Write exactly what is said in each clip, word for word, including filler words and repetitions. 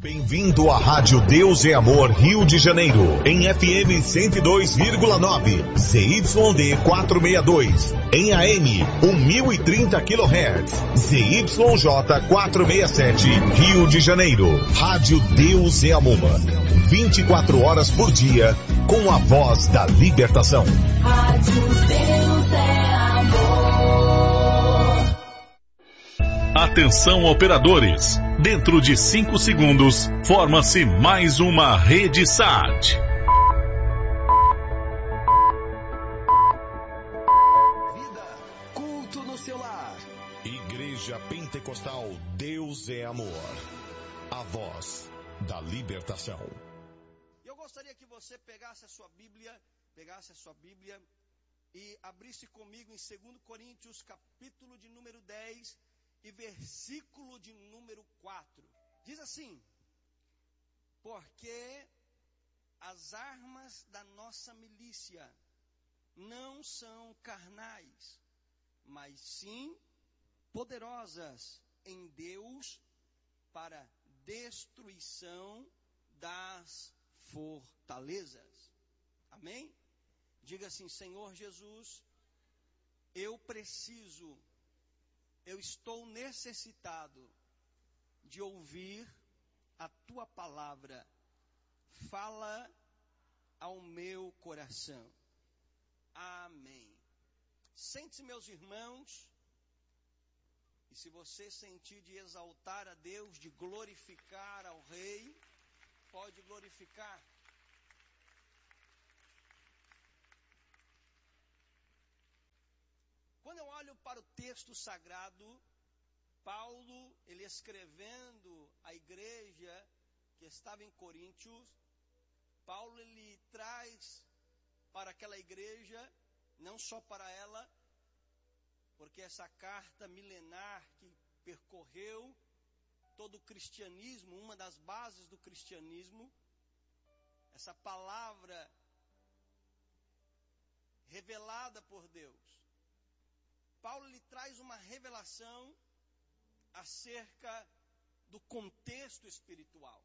Bem-vindo à Rádio Deus é Amor Rio de Janeiro, em F M cento e dois vírgula nove, Z Y D quatrocentos e sessenta e dois, em A M mil e trinta quilohertz, Z Y J quatrocentos e sessenta e sete, Rio de Janeiro. Rádio Deus é Amor, vinte e quatro horas por dia, com a voz da libertação. Rádio Deus é Amor. Atenção, operadores. Dentro de cinco segundos, forma-se mais uma rede S A T. Vida, culto no seu lar. Igreja Pentecostal Deus é Amor. A voz da libertação. Eu gostaria que você pegasse a sua Bíblia, pegasse a sua Bíblia e abrisse comigo em dois Coríntios, capítulo de número dez, e versículo de número quatro. Diz assim: porque as armas da nossa milícia não são carnais, mas sim poderosas em Deus para destruição das fortalezas. Amém? Diga assim: Senhor Jesus, eu preciso Eu estou necessitado de ouvir a tua palavra. Fala ao meu coração. Amém. Sente-se, meus irmãos, e se você sentir de exaltar a Deus, de glorificar ao Rei, pode glorificar. Quando eu olho para o texto sagrado, Paulo, ele escrevendo a igreja que estava em Coríntios, Paulo ele traz para aquela igreja, não só para ela, porque essa carta milenar que percorreu todo o cristianismo, uma das bases do cristianismo, essa palavra revelada por Deus. Paulo lhe traz uma revelação acerca do contexto espiritual.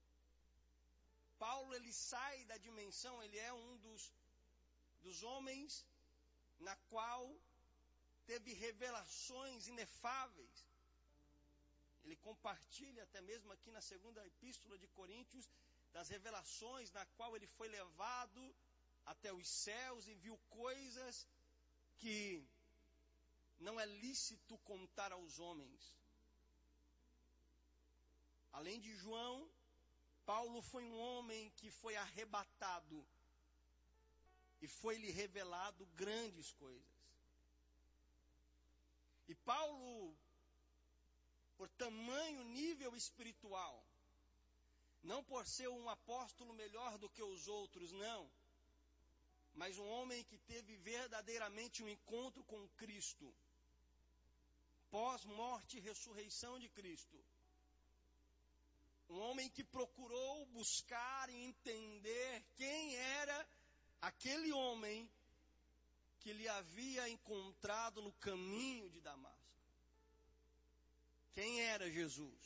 Paulo ele sai da dimensão, ele é um dos, dos homens na qual teve revelações inefáveis. Ele compartilha até mesmo aqui na segunda epístola de Coríntios das revelações na qual ele foi levado até os céus e viu coisas que não é lícito contar aos homens. Além de João, Paulo foi um homem que foi arrebatado e foi-lhe revelado grandes coisas. E Paulo, por tamanho nível espiritual, não por ser um apóstolo melhor do que os outros, não, mas um homem que teve verdadeiramente um encontro com Cristo, pós-morte e ressurreição de Cristo. Um homem que procurou buscar e entender quem era aquele homem que lhe havia encontrado no caminho de Damasco. Quem era Jesus?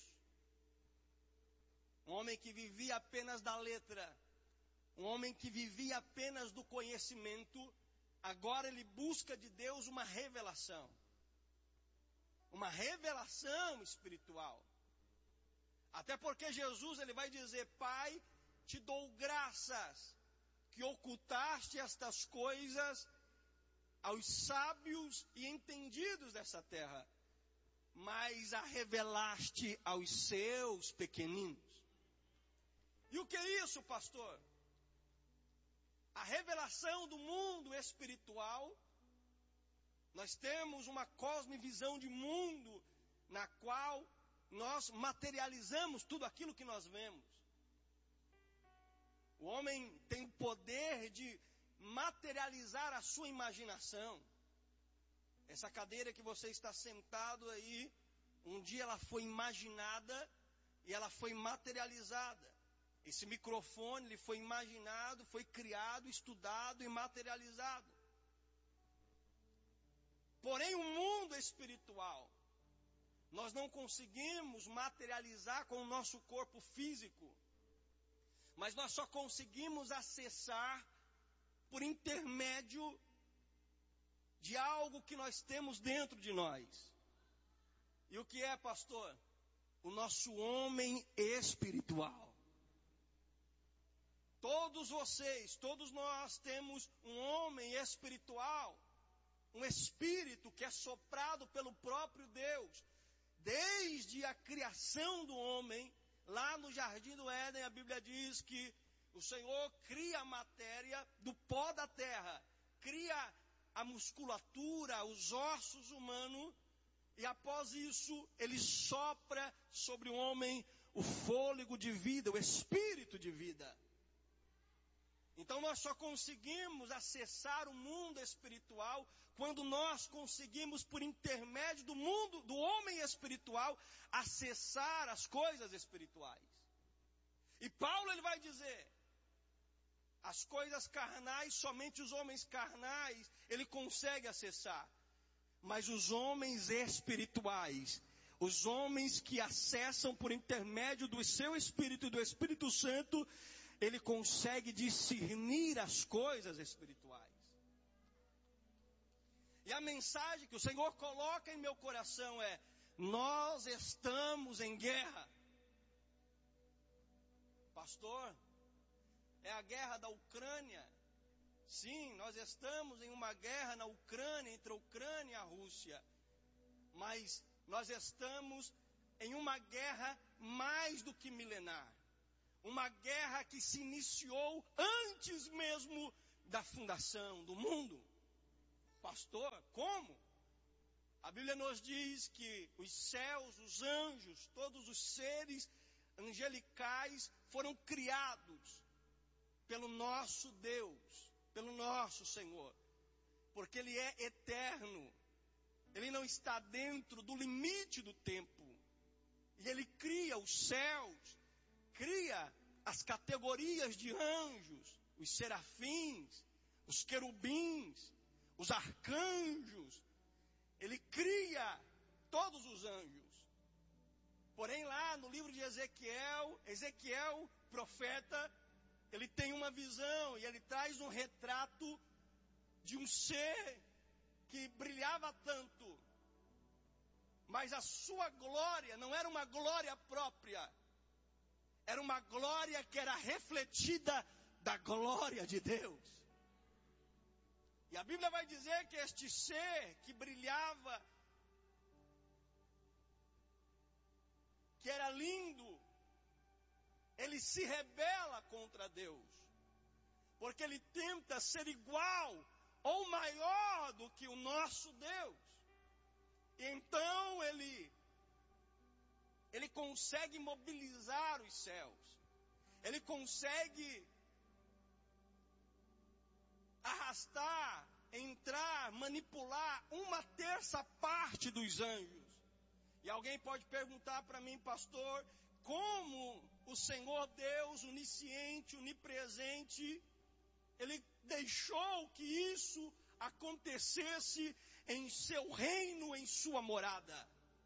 Um homem que vivia apenas da letra, um homem que vivia apenas do conhecimento, agora ele busca de Deus uma revelação. Uma revelação espiritual. Até porque Jesus ele vai dizer: Pai, te dou graças que ocultaste estas coisas aos sábios e entendidos dessa terra, mas a revelaste aos seus pequeninos. E o que é isso, pastor? A revelação do mundo espiritual. Nós temos uma cosmovisão de mundo na qual nós materializamos tudo aquilo que nós vemos. O homem tem o poder de materializar a sua imaginação. Essa cadeira que você está sentado aí, um dia ela foi imaginada e ela foi materializada. Esse microfone ele foi imaginado, foi criado, estudado e materializado. Porém, o mundo espiritual Nós não conseguimos materializar com o nosso corpo físico, mas nós só conseguimos acessar por intermédio de algo que nós temos dentro de nós. E o que é, pastor? O nosso homem espiritual. Todos vocês, todos nós temos um homem espiritual, um espírito que é soprado pelo próprio Deus. Desde a criação do homem, lá no Jardim do Éden, a Bíblia diz que o Senhor cria a matéria do pó da terra, cria a musculatura, os ossos humanos, e após isso, ele sopra sobre o homem o fôlego de vida, o espírito de vida. Então nós só conseguimos acessar o mundo espiritual quando nós conseguimos, por intermédio do mundo, do homem espiritual, acessar as coisas espirituais. E Paulo ele vai dizer, as coisas carnais, somente os homens carnais, ele consegue acessar. Mas os homens espirituais, os homens que acessam por intermédio do seu Espírito e do Espírito Santo, ele consegue discernir as coisas espirituais. E a mensagem que o Senhor coloca em meu coração é: nós estamos em guerra. Pastor, é a guerra da Ucrânia. Sim, nós estamos em uma guerra na Ucrânia, entre a Ucrânia e a Rússia. Mas nós estamos em uma guerra mais do que milenar. Uma guerra que se iniciou antes mesmo da fundação do mundo. Pastor, como? A Bíblia nos diz que os céus, os anjos, todos os seres angelicais foram criados pelo nosso Deus, pelo nosso Senhor. Porque Ele é eterno. Ele não está dentro do limite do tempo. E Ele cria os céus, cria as categorias de anjos, os serafins, os querubins, os arcanjos. Ele cria todos os anjos. Porém lá no livro de Ezequiel, Ezequiel, profeta, ele tem uma visão e ele traz um retrato de um ser que brilhava tanto, mas a sua glória não era uma glória própria, era uma glória que era refletida da glória de Deus. E a Bíblia vai dizer que este ser que brilhava, que era lindo, ele se rebela contra Deus, porque ele tenta ser igual ou maior do que o nosso Deus. E então ele, ele consegue mobilizar os céus, ele consegue arrastar, entrar, manipular uma terça parte dos anjos. E alguém pode perguntar para mim, pastor, como o Senhor Deus, onisciente, onipresente, Ele deixou que isso acontecesse em seu reino, em sua morada?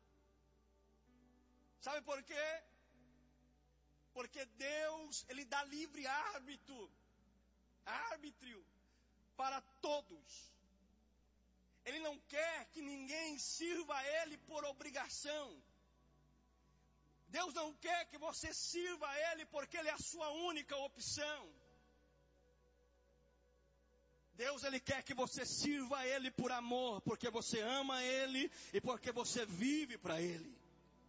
Sabe por quê? Porque Deus, Ele dá livre árbitro, árbitro para todos. Ele não quer que ninguém sirva a Ele por obrigação. Deus não quer que você sirva a Ele porque Ele é a sua única opção. Deus, Ele quer que você sirva a Ele por amor, porque você ama Ele e porque você vive para Ele.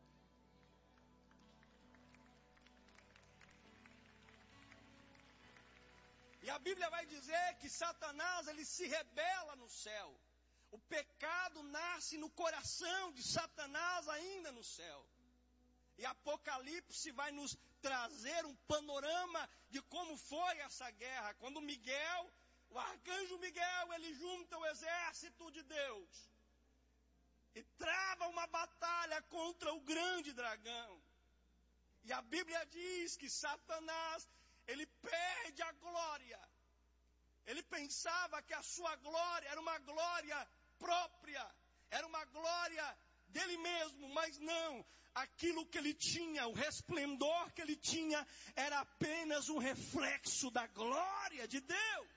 E a Bíblia vai dizer que Satanás, ele se rebela no céu. O pecado nasce no coração de Satanás ainda no céu. E Apocalipse vai nos trazer um panorama de como foi essa guerra. Quando Miguel, o arcanjo Miguel, ele junta o exército de Deus e trava uma batalha contra o grande dragão. E a Bíblia diz que Satanás, ele perde a glória. Ele pensava que a sua glória era uma glória própria, era uma glória dele mesmo, mas não. Aquilo que ele tinha, o resplendor que ele tinha, era apenas um reflexo da glória de Deus.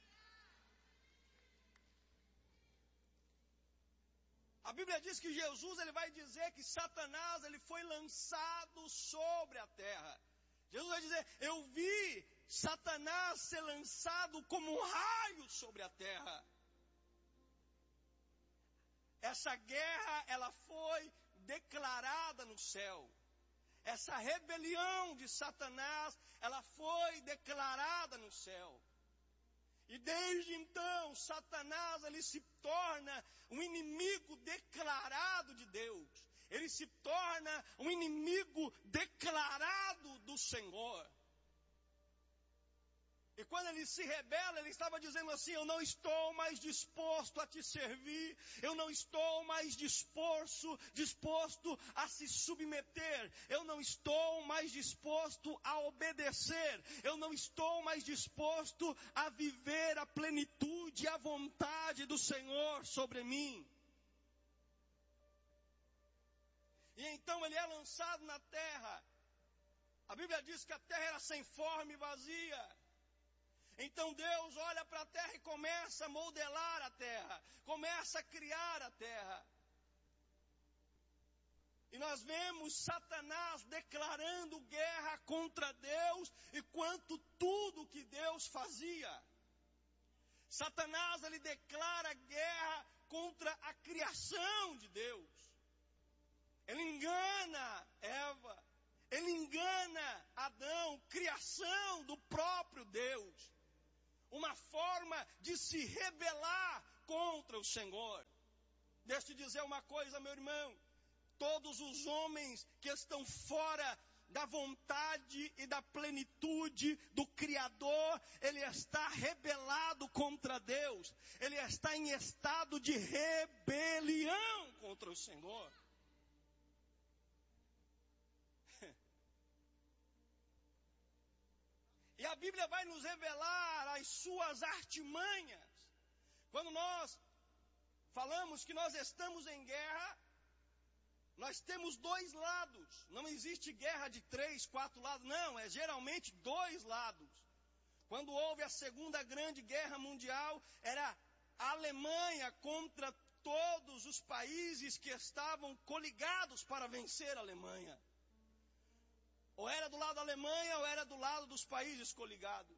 A Bíblia diz que Jesus, ele vai dizer que Satanás, ele foi lançado sobre a terra. Jesus vai dizer, eu vi Satanás ser lançado como um raio sobre a terra. Essa guerra, ela foi declarada no céu. Essa rebelião de Satanás, ela foi declarada no céu. E desde então, Satanás, ele se torna um inimigo declarado de Deus. Ele se torna um inimigo declarado do Senhor. E quando ele se rebela, ele estava dizendo assim, eu não estou mais disposto a te servir, eu não estou mais disposto, disposto a se submeter, eu não estou mais disposto a obedecer, eu não estou mais disposto a viver a plenitude e a vontade do Senhor sobre mim. E então ele é lançado na terra. A Bíblia diz que a terra era sem forma e vazia. Então Deus olha para a terra e começa a modelar a terra, começa a criar a terra. E nós vemos Satanás declarando guerra contra Deus e quanto tudo que Deus fazia. Satanás, ele declara guerra contra a criação de Deus. Ele engana Eva, ele engana Adão, criação do próprio Deus. Uma forma de se rebelar contra o Senhor. Deixa eu te dizer uma coisa, meu irmão. Todos os homens que estão fora da vontade e da plenitude do Criador, ele está rebelado contra Deus. Ele está em estado de rebelião contra o Senhor. E a Bíblia vai nos revelar as suas artimanhas. Quando nós falamos que nós estamos em guerra, nós temos dois lados. Não existe guerra de três, quatro lados. Não, é geralmente dois lados. Quando houve a Segunda Grande Guerra Mundial, era a Alemanha contra todos os países que estavam coligados para vencer a Alemanha. Ou era do lado da Alemanha, ou era do lado dos países coligados.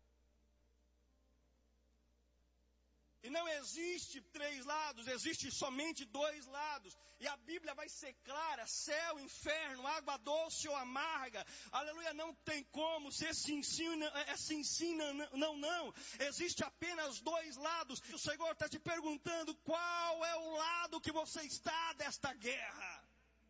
E não existe três lados, existe somente dois lados. E a Bíblia vai ser clara, céu, inferno, água doce ou amarga. Aleluia, não tem como, se esse ensina, esse ensina, não, não. Existe apenas dois lados. O Senhor está te perguntando qual é o lado que você está desta guerra.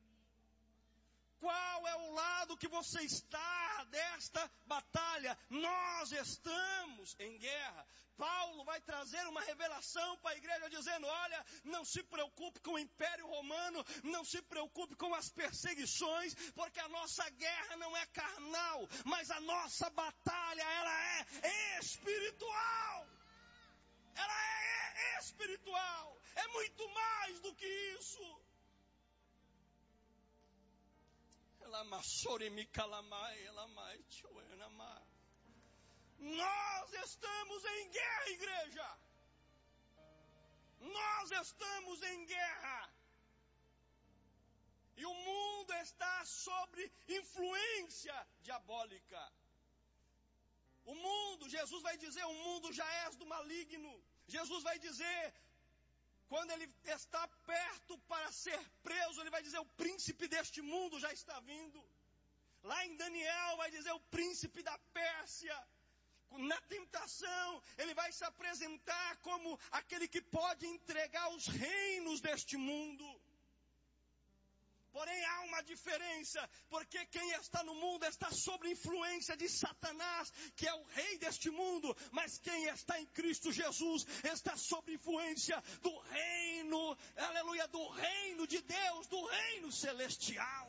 Qual é o lado que você está desta batalha? Nós estamos em guerra. Paulo vai trazer uma revelação para a igreja dizendo, olha, não se preocupe com o Império Romano, não se preocupe com as perseguições, porque a nossa guerra não é carnal, mas a nossa batalha, ela é espiritual. Ela é espiritual. É muito mais do que isso. Nós estamos em guerra, igreja. Nós estamos em guerra. E o mundo está sob influência diabólica. O mundo, Jesus vai dizer, o mundo já és do maligno. Jesus vai dizer, quando ele está perto para ser preso, ele vai dizer, o príncipe deste mundo já está vindo. Lá em Daniel vai dizer, o príncipe da Pérsia. Na tentação, ele vai se apresentar como aquele que pode entregar os reinos deste mundo. Porém há uma diferença, porque quem está no mundo está sob influência de Satanás, que é o rei deste mundo, mas quem está em Cristo Jesus está sob influência do reino, aleluia, do reino de Deus, do reino celestial.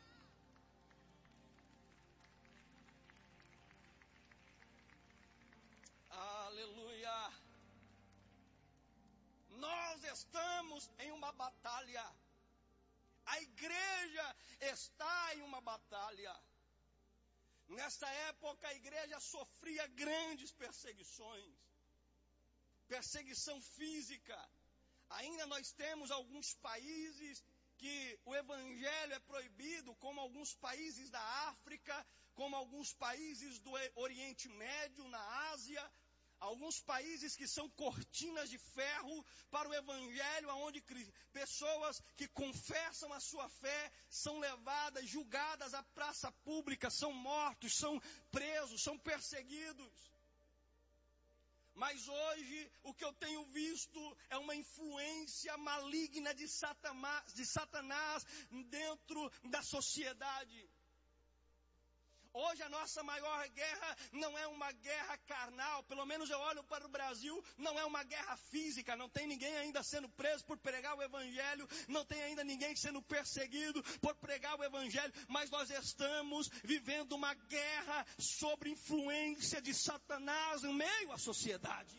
Aleluia. Nós estamos em uma batalha. A igreja está em uma batalha. Nessa época a igreja sofria grandes perseguições. Perseguição física. Ainda nós temos alguns países que o evangelho é proibido, como alguns países da África, como alguns países do Oriente Médio, na Ásia, alguns países que são cortinas de ferro para o evangelho, onde pessoas que confessam a sua fé são levadas, julgadas à praça pública, são mortos, são presos, são perseguidos. Mas hoje o que eu tenho visto é uma influência maligna de Satanás, de Satanás dentro da sociedade. Hoje a nossa maior guerra não é uma guerra carnal, pelo menos eu olho para o Brasil, não é uma guerra física, não tem ninguém ainda sendo preso por pregar o evangelho, não tem ainda ninguém sendo perseguido por pregar o evangelho, mas nós estamos vivendo uma guerra sobre influência de Satanás no meio à sociedade.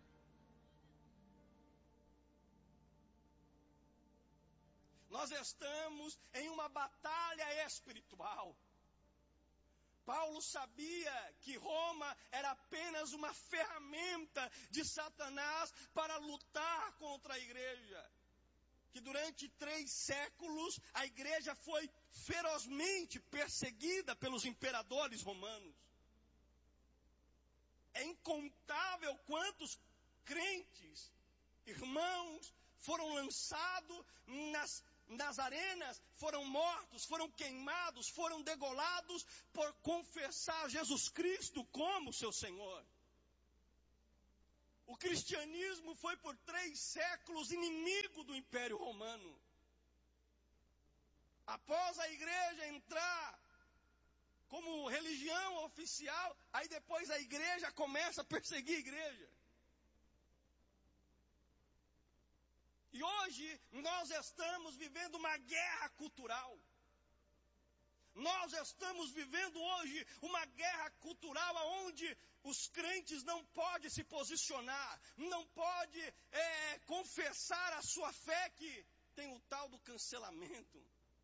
Nós estamos em uma batalha espiritual. Paulo sabia que Roma era apenas uma ferramenta de Satanás para lutar contra a igreja. Que durante três séculos a igreja foi ferozmente perseguida pelos imperadores romanos. É incontável quantos crentes, irmãos, foram lançados nas nas arenas, foram mortos, foram queimados, foram degolados por confessar Jesus Cristo como seu Senhor. O cristianismo foi por três séculos inimigo do Império Romano. Após a igreja entrar como religião oficial, aí depois a igreja começa a perseguir a igreja. E hoje nós estamos vivendo uma guerra cultural. Nós estamos vivendo hoje uma guerra cultural onde os crentes não podem se posicionar, não podem é, confessar a sua fé, que tem o tal do cancelamento.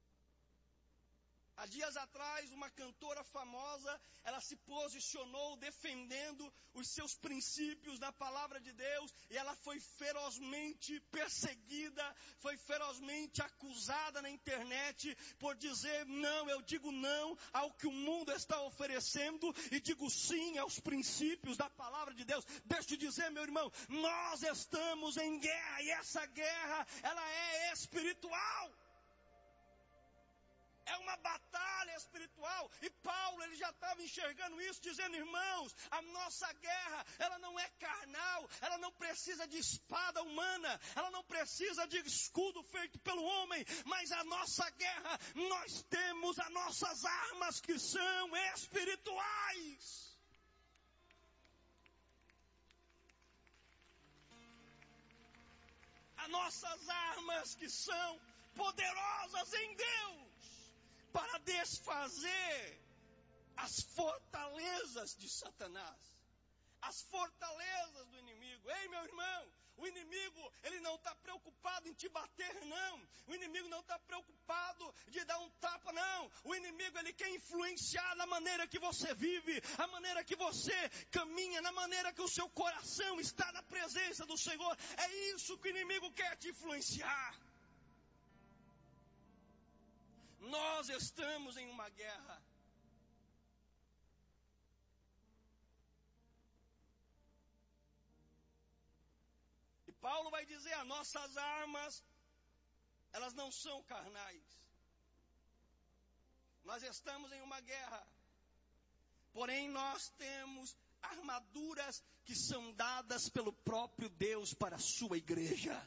Há dias atrás, uma cantora famosa, ela se posicionou defendendo os seus princípios da palavra de Deus, e ela foi ferozmente perseguida, foi ferozmente acusada na internet por dizer: não, eu digo não ao que o mundo está oferecendo e digo sim aos princípios da palavra de Deus. Deixa eu te dizer, meu irmão, nós estamos em guerra, e essa guerra, ela é espiritual. É uma batalha espiritual. E Paulo, ele já estava enxergando isso, dizendo: irmãos, a nossa guerra, ela não é carnal, ela não precisa de espada humana, ela não precisa de escudo feito pelo homem, mas a nossa guerra, nós temos as nossas armas que são espirituais. As nossas armas que são poderosas em Deus para desfazer as fortalezas de Satanás, as fortalezas do inimigo. Ei, meu irmão, o inimigo, ele não está preocupado em te bater, não. O inimigo não está preocupado de dar um tapa, não. O inimigo, ele quer influenciar na maneira que você vive, a maneira que você caminha, na maneira que o seu coração está na presença do Senhor. É isso que o inimigo quer te influenciar. Nós estamos em uma guerra. E Paulo vai dizer: as nossas armas, elas não são carnais. Nós estamos em uma guerra. Porém, nós temos armaduras que são dadas pelo próprio Deus para a sua igreja.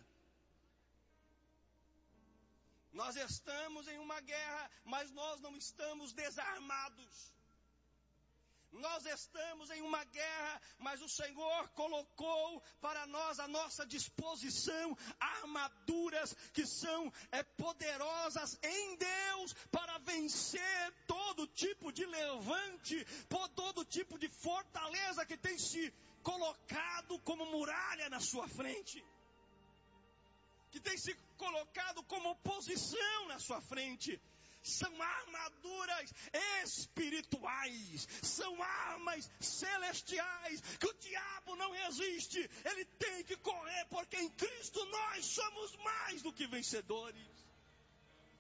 Nós estamos em uma guerra, mas nós não estamos desarmados. Nós estamos em uma guerra, mas o Senhor colocou para nós à nossa disposição armaduras que são é, poderosas em Deus para vencer todo tipo de levante, por todo tipo de fortaleza que tem se colocado como muralha na sua frente, que tem se colocado como oposição na sua frente. São armaduras espirituais, são armas celestiais, que o diabo não resiste, ele tem que correr, porque em Cristo nós somos mais do que vencedores.